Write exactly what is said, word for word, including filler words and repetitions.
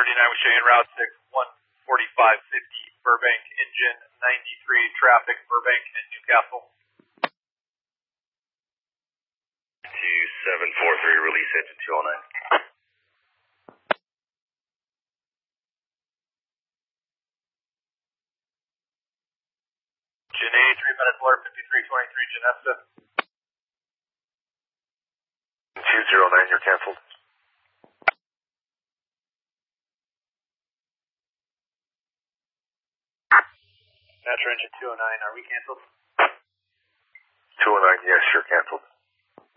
forty-nine with Cheyenne Route six, one forty-five fifty, Burbank, engine ninety-three, traffic, Burbank and Newcastle. two seven four three, release engine two oh nine. Janae, three minutes, alert fifty-three twenty-three, Janessa. two zero nine, you're canceled. Metro engine two oh nine, are we canceled? two oh nine, yes, you're canceled.